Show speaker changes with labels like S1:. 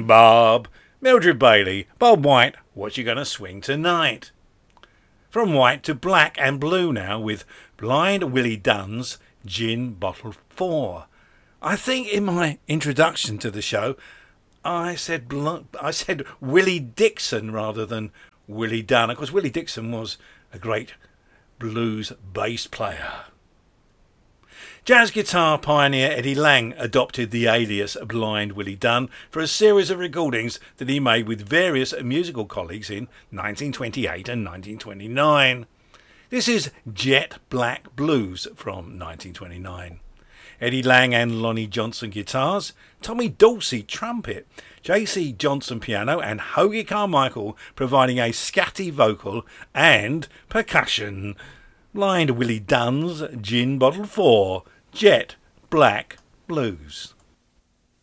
S1: Swing Bob, Mildred Bailey, Bob White, what you gonna swing tonight? From white to black and blue now with Blind Willie Dunn's Gin Bottle 4. I think in my introduction to the show I said Willie Dixon rather than Willie Dunn. Of course, Willie Dixon was a great blues bass player. Jazz guitar pioneer Eddie Lang adopted the alias Blind Willie Dunn for a series of recordings that he made with various musical colleagues in 1928 and 1929. This is Jet Black Blues from 1929. Eddie Lang and Lonnie Johnson guitars, Tommy Dorsey trumpet, J.C. Johnson piano and Hoagie Carmichael providing a scatty vocal and percussion. Blind Willie Dunn's Gin Bottle 4, Jet Black Blues.